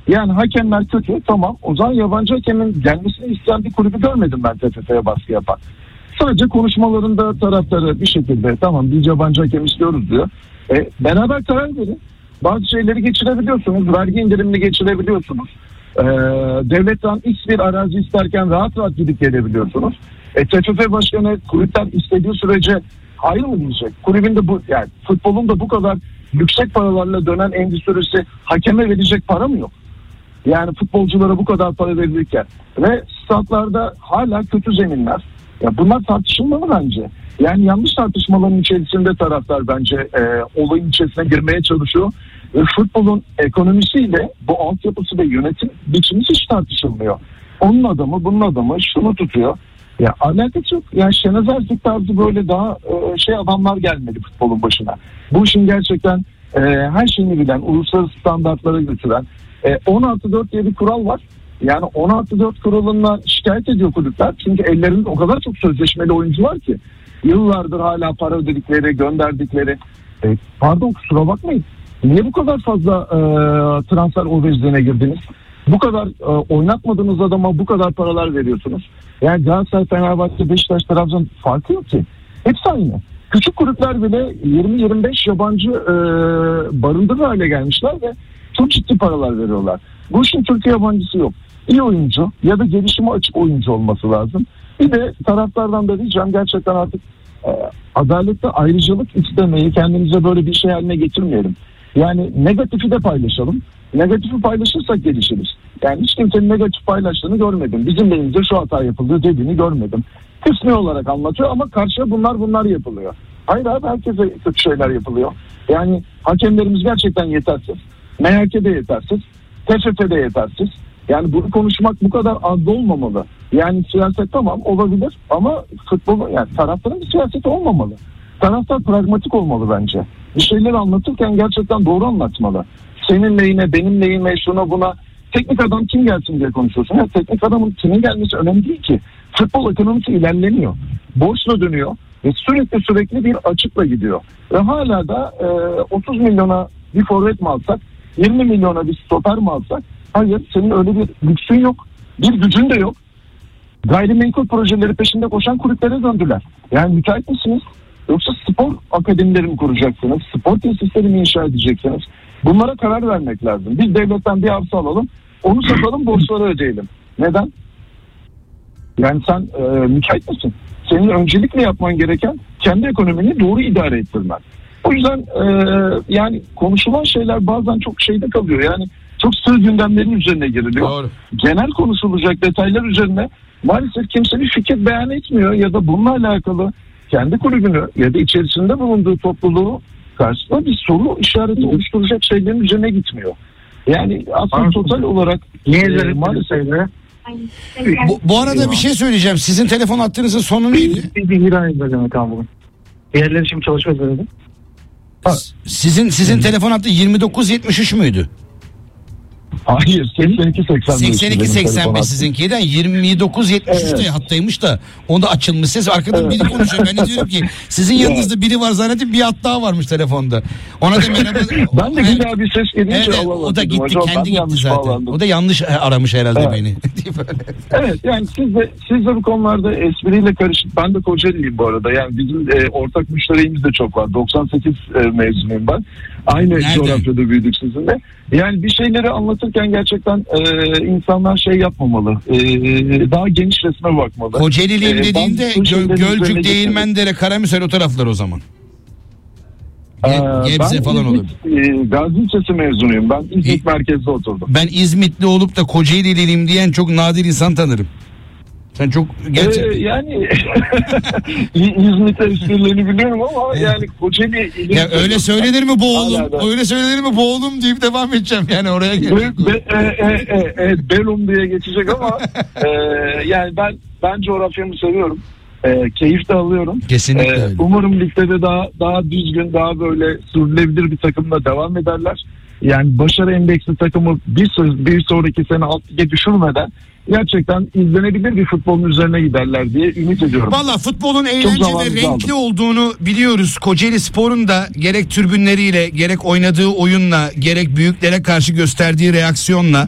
Yani hakemler kötü, tamam. O zaman yabancı hakemin gelmesini isteyen bir kulübü görmedim ben TFF'ye baskı yapan. Sadece konuşmalarında taraftarı bir şekilde tamam biz yabancı hakem istiyoruz diyor. Beraber karar verin. Bazı şeyleri geçirebiliyorsunuz. Vergi indirimini geçirebiliyorsunuz. Devletten X bir arazi isterken rahat rahat gidip gelebiliyorsunuz. TFF Başkanı kulüpten istediği sürece hayır mı diyecek? Kulübün de bu, yani futbolun da bu kadar yüksek paralarla dönen endüstrisi hakeme verecek para mı yok? Yani futbolculara bu kadar para verilirken ve statlarda hala kötü zeminler. Ya bunlar tartışılmalı bence. Yani yanlış tartışmaların içerisinde taraftar bence olayın içerisine girmeye çalışıyor. Ve futbolun ekonomisiyle bu altyapısı ve yönetim biçimi hiç tartışılmıyor. Onun adamı bunun adamı şunu tutuyor. Ya alakası yok. Yani Şenaz Erzik tarzı böyle daha adamlar gelmedi futbolun başına. Bu işin gerçekten her şeyini bilen, uluslararası standartlara götüren 16-4 diye bir kural var. Yani 16-4 kuralından şikayet ediyor kulüpler. Çünkü ellerinde o kadar çok sözleşmeli oyuncu var ki. Yıllardır hala para ödedikleri, gönderdikleri. Pardon kusura bakmayın. Niye bu kadar fazla transfer obezliğine girdiniz? Bu kadar oynatmadığınız adama bu kadar paralar veriyorsunuz. Yani Galatasaray, Fenerbahçe, Beşiktaş, Trabzon farkı yok ki. Hepsi aynı. Küçük kulüpler bile 20-25 yabancı barındırır hale gelmişler ve çok ciddi paralar veriyorlar. Bu işin Türkiye yabancısı yok. İyi oyuncu ya da gelişime açık oyuncu olması lazım. Bir de taraftardan da diyeceğim gerçekten artık adalette ayrıcalık istemeyi kendimize böyle bir şey haline getirmeyelim. Yani negatifi de paylaşalım. Negatifi paylaşırsak gelişiriz. Yani hiç kimsenin negatif paylaştığını görmedim. Bizim elimizde şu hata yapıldı dediğini görmedim. Kısmi olarak anlatıyor ama karşıya bunlar yapılıyor. Hayır abi herkese kötü şeyler yapılıyor. Yani hakemlerimiz gerçekten yetersiz. MHK de yetersiz. TFF de yetersiz. Yani bunu konuşmak bu kadar az olmamalı. Yani siyaset tamam olabilir ama futbol yani taraftarın bir siyaseti olmamalı. Taraftar pragmatik olmalı bence. Bir şeyleri anlatırken gerçekten doğru anlatmalı. Senin lehine, benim lehime, şuna buna. Teknik adam kim gelsin diye konuşuyorsun. Ya teknik adamın kimin gelmesi önemli değil ki. Futbol ekonomisi ilerleniyor. Borçla dönüyor ve sürekli bir açıkla gidiyor. Ve hala da 30 milyona bir forvet mi alsak, 20 milyona bir stoper mi alsak? Hayır, senin öyle bir lüksün yok. Bir gücün de yok. Gayrimenkul projeleri peşinde koşan kulüplere döndüler. Yani müteahhit misiniz? Yoksa spor akademileri mi kuracaksınız? Spor tesisleri mi inşa edeceksiniz? Bunlara karar vermek lazım. Biz devletten bir arsa alalım, onu satalım, borçları ödeyelim. Neden? Yani sen müteahhit misin? Senin öncelikle yapman gereken kendi ekonomini doğru idare ettirmen. O yüzden yani konuşulan şeyler bazen çok şeyde kalıyor. Yani çok sığ gündemlerin üzerine giriliyor. Doğru. Genel konuşulacak detaylar üzerine maalesef kimse bir fikir beyan etmiyor ya da bununla alakalı kendi kulübünü ya da içerisinde bulunduğu topluluğu karşısında bir soru işareti oluşturacak şeylerin üzerine gitmiyor. Yani aslında total olarak maalesef bu arada bir şey söyleyeceğim. Sizin telefon hattınızın sonu neydi? Bir ay demek abi. Diğerleri şimdi çalışmaz öyle. Sizin telefon hattı 2973 müydü? Hayır 82-85 sizinkiden 29-73'te hattaymış da onda açılmış ses arkadan biri konuşuyor. Ben de diyorum ki sizin yanınızda biri var zannedip bir hat daha varmış telefonda. Ona da merhaba. Ben de bir daha bir ses gelince o da gitti kendi gitti zaten. Bağlandım. O da yanlış aramış herhalde beni. Evet yani siz de bu konularda espriyle karışık. Ben de Kocaeli'yim bu arada. Yani bizim ortak müşterimiz de çok var. 98 mezunuyum ben. Aynı coğrafyada büyüdük sizinle. Yani bir şeyleri anlatırken gerçekten insanlar şey yapmamalı. Daha geniş resme bakmalı. Kocaeli'liyim dediğinde Gölcük, Değirmendere, Karamürsel o taraflar o zaman. Gebze falan olur. Gazi Lisesi mezunuyum. Ben İzmit merkezde oturdum. Ben İzmitli olup da Kocaeli'liyim diyen çok nadir insan tanırım. Sen çok yani İzmit'te esprilerini biliyorum ama yani Kocaeli ya öyle söylenir mi bu oğlum? Öyle söylenir mi bu oğlum deyip devam edeceğim yani oraya geleceğim. Belum diye geçecek ama yani ben coğrafyamı seviyorum. Keyif de alıyorum. Kesinlikle öyle. Umarım ligde de daha düzgün, daha böyle sürdürülebilir bir takımla devam ederler. Yani başarı endeksli takımı bir sonraki sene alt lige düşürmeden gerçekten izlenebilir bir futbolun üzerine giderler diye ümit ediyorum. Valla futbolun eğlence ve renkli olduğunu biliyoruz. Kocaeli Spor'un da gerek tribünleriyle, gerek oynadığı oyunla, gerek büyüklere karşı gösterdiği reaksiyonla